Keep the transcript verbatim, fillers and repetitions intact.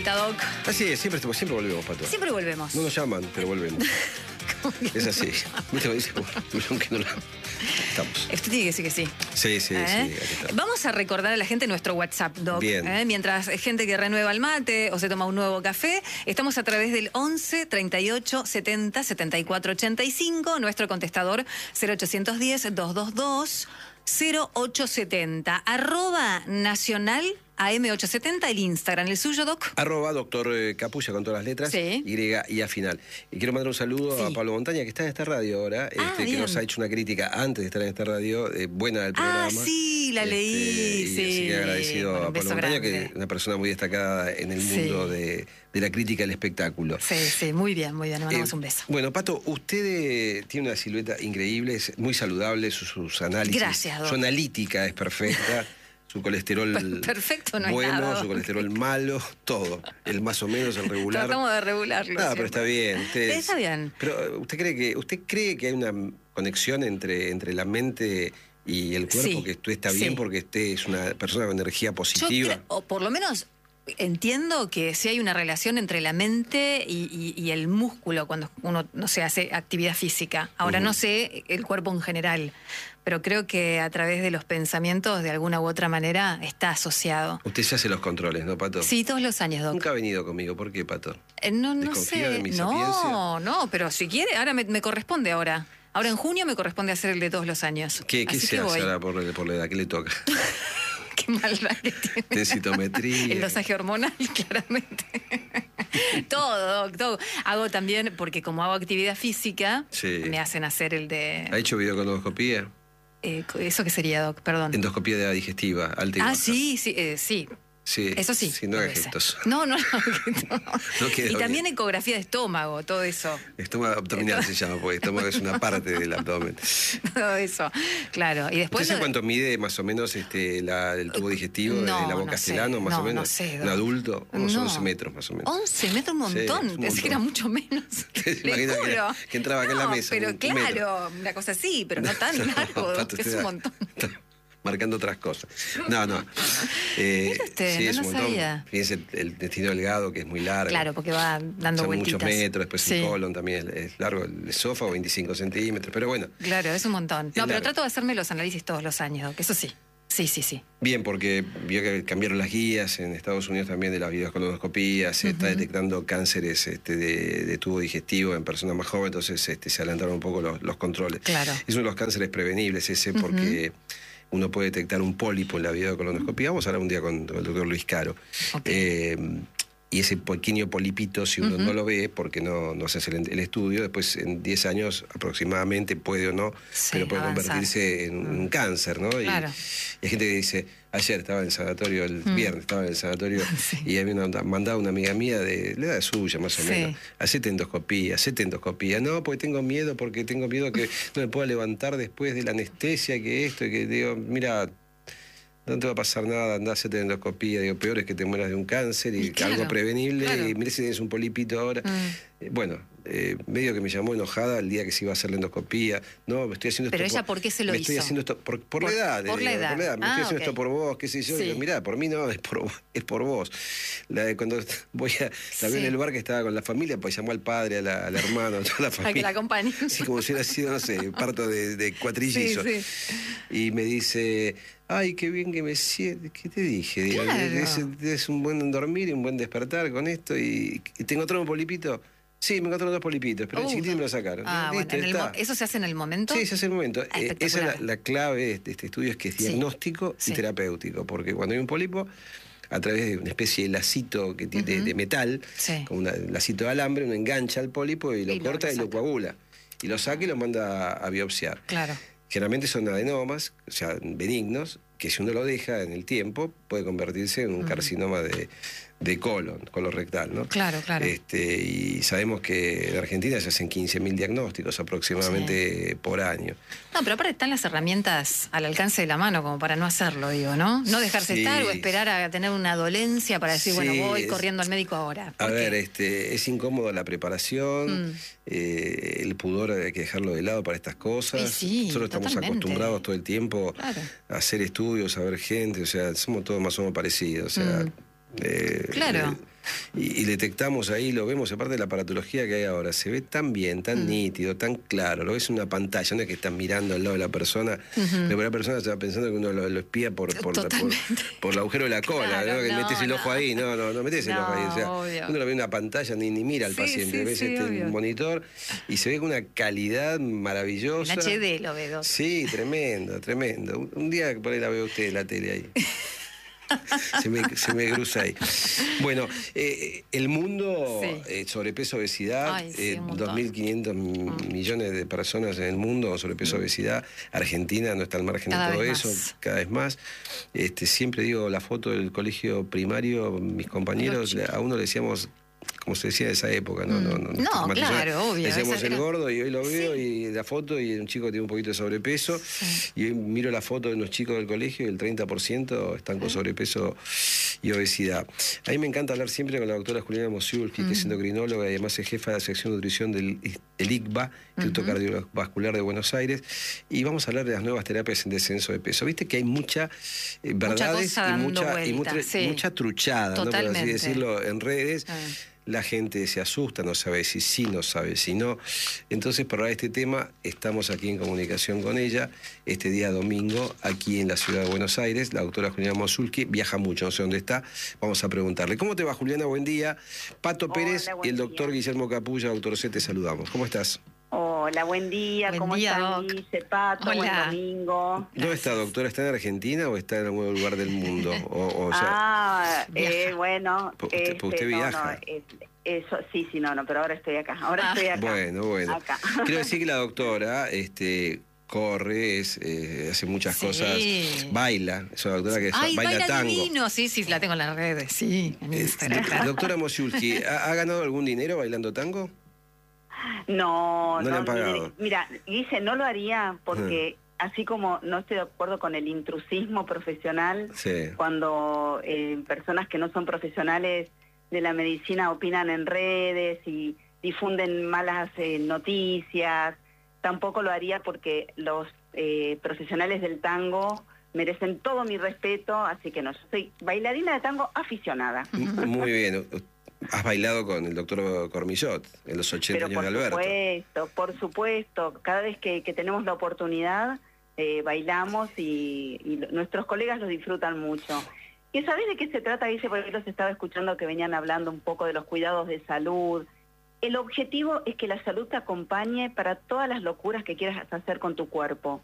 vuelta, Doc. Así es, siempre, siempre volvemos, Pato. Siempre volvemos. No nos llaman, pero volvemos. Es así. ¿Viste cómo dice? Aunque no lo... Estamos. Usted tiene que decir que sí. Sí, sí, ¿Eh? sí. Aquí está. Vamos a recordar a la gente nuestro WhatsApp, Doc. Bien. ¿Eh? Mientras gente que renueva el mate o se toma un nuevo café, estamos a través del once, treinta y ocho, setenta, setenta y cuatro, ochenta y cinco. Nuestro contestador cero ochocientos diez, doscientos veintidós, cero ocho setenta. Arroba nacional A M ochocientos setenta, el Instagram. ¿El suyo, Doc? Arroba doctor eh, Capulla con todas las letras, Sí. Y y a final. Y quiero mandar un saludo Sí. a Pablo Montaña, que está en esta radio ahora, Ah, este, que bien. nos ha hecho una crítica antes de estar en esta radio, eh, buena del programa. Ah, sí, la Este, leí, y sí. Así que agradecido Bueno, a un Pablo beso Montaña, grande. que es una persona muy destacada en el Sí. mundo de, de la crítica del espectáculo. Sí, sí, muy bien, muy bien. Le mandamos Eh, un beso. Bueno, Pato, usted eh, tiene una silueta increíble, es muy saludable, sus, sus análisis. Gracias, Doc. Su analítica es perfecta, su colesterol Perfecto no es bueno, nada, su Doc. colesterol malo, todo. El más o menos, el regular. Tratamos de regularlo. No, siempre. pero está bien. Usted, Está bien. Pero ¿usted cree que usted cree que hay una conexión entre, entre la mente y el cuerpo? Sí, Que usted está bien sí. porque usted es una persona con energía Yo positiva. creo, o por lo menos entiendo que sí hay una relación entre la mente y, y- y el músculo cuando uno, no sé, hace actividad física. Ahora Ujú. no sé el cuerpo en general, pero creo que a través de los pensamientos, de alguna u otra manera, está asociado. Usted se hace los controles, ¿no, Pato? Sí, todos los años, Doc. Nunca ha venido conmigo. ¿Por qué, Pato? Eh, no, no ¿Desconfía sé. de mi no, sapiencia? no, pero si quiere, ahora me, me corresponde ahora. Ahora en junio me corresponde hacer el de todos los años. ¿Qué, qué Así se que hace voy. ahora por, por la edad? ¿Qué le toca? Qué maldad que tiene. Densitometría. El dosaje hormonal, claramente. Todo, Doc, todo. Hago también, porque como hago actividad física, Sí. me hacen hacer el de... ¿Ha hecho videoconoscopía? eh, ¿Eso qué sería, Doc? Perdón. Endoscopía de la digestiva, alta y Ah, baja. sí, sí, eh, sí. Sí. Eso sí. Sí, no lo haga hice. gestos. No, no, no. no. No quedó Y también bien. ecografía de estómago, todo eso. Estómago abdominal se llama, porque estómago es una parte del abdomen. Todo eso. Claro. Y después... ¿Usted sabe lo de- cuánto mide más o menos este, la, el tubo digestivo de No, la no boca sé. Castellano, más No, o menos? no sé, Un Doc. adulto, unos No. once metros más o menos. once metros, un Sí, montón. es un Pensé que era montón. mucho menos. ¿Se Le imagina que juro. era- que entraba acá en la No, mesa, Pero un- un claro, metro? una cosa así, pero no tan largo. Pato, Es usted un está- montón. está marcando otras cosas. No, no. Eh, Mire usted, sí, no es lo un montón. sabía. Fíjense el, el intestino delgado, que es muy largo. Claro, porque va dando Son vueltitas. muchos metros, después Sí. el colon también es, es largo, el esófago veinticinco centímetros, pero bueno, Claro, es un montón. No, Es pero largo. trato de hacerme los análisis todos los años, Doc, eso sí. Sí, sí, sí. bien, porque vio que cambiaron las guías en Estados Unidos también de las videocolonoscopías, se está detectando cánceres este, de, de tubo digestivo en personas más jóvenes, entonces este, se adelantaron un poco los, los controles. Claro. Es uno de los cánceres prevenibles ese, porque uno puede detectar un pólipo en la videocolonoscopía. Vamos a hablar un día con el doctor Luis Caro. Ok. Eh, y ese pequeño polipito, si uno no lo ve, porque no, no se hace el, el estudio, después en diez años aproximadamente puede o no, Sí, pero puede avanzar. convertirse en un cáncer, ¿no? Y- Claro. Y hay gente que dice, ayer estaba en el sanatorio, el viernes estaba en el sanatorio, Sí. y había una, mandado una amiga mía de la edad suya, más o Sí. menos, hacete endoscopía, hacete endoscopía. No, porque tengo miedo, porque tengo miedo que no me pueda levantar después de la anestesia, que esto, y que digo, mira, no te va a pasar nada, andá a hacerte endoscopía. Digo, peor es que te mueras de un cáncer y, Y claro, algo prevenible, claro. y mira si tienes un polipito ahora. Mm. Eh, bueno, eh, medio que me llamó enojada el día que se iba a hacer la endoscopía. No, me estoy haciendo Pero esto ella, ¿por qué se lo me estoy hizo? haciendo esto por, por, Por- la edad. le por la digo, edad. por la edad. Me Ah, estoy haciendo ok. esto por vos, qué sé yo. Sí. Digo, mirá, por mí no, es por, vos- es por vos. La de cuando voy a, la vi Sí. en el bar que estaba con la familia, pues llamó al padre, a la- al hermano, a toda la Para que familia. la acompañe. Sí, como si hubiera sido, no sé, parto de, de cuatrillizo. Sí, Y me dice, ay, qué bien que me siento. ¿Qué te dije? Digo, Claro. es, es un buen dormir y un buen despertar con esto. Y, y ¿te encontraron un polipito? Sí, me encontraron dos polipitos, pero Uh, el chiquitín me lo sacaron. Ah, Listo, bueno, en el está. mo- ¿eso se hace en el momento? Sí, ese es el momento. Ah, Eh, esa es la, espectacular. la clave de este, este estudio, es que es Sí. diagnóstico Sí. y terapéutico, porque cuando hay un pólipo, a través de una especie de lacito que tiene, de, de metal, Sí. como un lacito de alambre, uno engancha al pólipo y lo Y lo- corta lo y lo saca. coagula. Y lo saca y lo manda a, a biopsiar. Claro. Generalmente son adenomas, o sea, benignos, que si uno lo deja en el tiempo, puede convertirse en un carcinoma de, de colon, colorectal, ¿no? Claro, claro. Este, y sabemos que en Argentina se hacen quince mil diagnósticos aproximadamente por año. No, pero aparte están las herramientas al alcance de la mano como para no hacerlo, digo, ¿no? No dejarse Sí. estar o esperar a tener una dolencia para decir, Sí, bueno, voy es- corriendo al médico ahora. A ¿Por ver, qué? este, es incómodo la preparación, Mm. eh, el pudor hay que dejarlo de lado para estas cosas. Y sí, Nosotros estamos totalmente. acostumbrados todo el tiempo Claro. a hacer estudios, a ver gente, o sea, somos todos más o menos parecidos. O sea, Mm. eh, Claro. eh, y, y detectamos ahí, lo vemos, aparte de la aparatología que hay ahora, se ve tan bien, tan mm. nítido, tan claro, lo ves en una pantalla, no es que estás mirando al lado de la persona, uh-huh. pero la persona está pensando que uno lo, lo espía por, por, la, por, por el agujero de la cola, claro, ¿no? Que no, metes el no. ojo ahí, no, no, no metes el no, ojo ahí, o sea, obvio. uno lo ve en una pantalla, ni, ni mira al sí, paciente, sí, ves sí, este obvio. monitor y se ve con una calidad maravillosa. En H D lo veo. Sí, tremendo, tremendo. Un, un día por ahí la veo usted en la tele ahí. Se me, se me cruza ahí. Bueno, eh, el mundo, sí. eh, sobrepeso, obesidad, Ay, sí, eh, dos mil quinientos mm. millones de personas en el mundo, sobrepeso, mm. obesidad. Argentina no está al margen cada de todo eso, más. cada vez más. Este, siempre digo la foto del colegio primario, mis compañeros, a uno le decíamos, como se decía de esa época, ¿no? No, no, no, no claro, obvio. Decíamos el era... gordo y hoy lo veo sí. y la foto y un chico tiene un poquito de sobrepeso sí. y hoy miro la foto de unos chicos del colegio y el treinta por ciento están con sobrepeso y obesidad. A mí me encanta hablar siempre con la doctora Juliana Mosiulski, uh-huh. que es endocrinóloga y además es jefa de la sección de nutrición del el I C B A, Instituto uh-huh. Cardiovascular de Buenos Aires, y vamos a hablar de las nuevas terapias en descenso de peso. Viste que hay mucha eh, verdades mucha y, mucha, vuelta, y mucha, sí. mucha truchada, ¿no? Por así decirlo, en redes. Uh-huh. La gente se asusta, no sabe si sí, no sabe si no. Entonces, para este tema, estamos aquí en comunicación con ella este día domingo, aquí en la ciudad de Buenos Aires. La doctora Juliana Mosiulski viaja mucho, no sé dónde está. Vamos a preguntarle. ¿Cómo te va, Juliana? Buen día. Pato Hola, Pérez y el doctor día. Guillermo Capulla. Doctor C, te saludamos. ¿Cómo estás? Hola, buen día. Buen ¿Cómo día, están, Guille, Pato? Hola. Buen domingo. ¿Dónde está, doctora? ¿Está en Argentina o está en algún lugar del mundo? O, o, ah, o sea, eh, bueno. ¿Usted, este, usted viaja? No, no, es, eso, sí, sí, no, no, pero ahora estoy acá. Ahora ah. estoy acá. Bueno, bueno. Acá. Quiero decir que la doctora este, corre, es, eh, hace muchas sí. cosas, baila. Es una doctora que es, Ay, baila, baila tango. Divino. Sí, sí, la tengo en las redes, sí. En Instagram, claro. Doctora Mosiulski, ¿ha, ¿ha ganado algún dinero bailando tango? No, no, no le han pagado. Mira, dice, no lo haría porque uh-huh. así como no estoy de acuerdo con el intrusismo profesional, sí. cuando eh, personas que no son profesionales de la medicina opinan en redes y difunden malas eh, noticias, tampoco lo haría porque los eh, profesionales del tango merecen todo mi respeto, así que no, yo soy bailarina de tango aficionada. Muy bien. Has bailado con el doctor Cormillot en los ochenta Pero años de Alberto. Por supuesto, por supuesto. Cada vez que, que tenemos la oportunidad, eh, bailamos y, y nuestros colegas lo disfrutan mucho. ¿Y sabés de qué se trata, Guille? Porque los estaba escuchando que venían hablando un poco de los cuidados de salud. El objetivo es que la salud te acompañe para todas las locuras que quieras hacer con tu cuerpo.